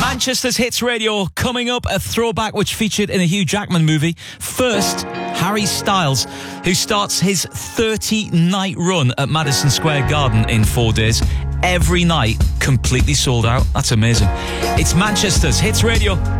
Manchester's Hits Radio coming up, a throwback which featured in a Hugh Jackman movie. First, Harry Styles, who starts his 30-night run at Madison Square Garden in 4 days. Every night, completely sold out. That's amazing. It's Manchester's Hits Radio.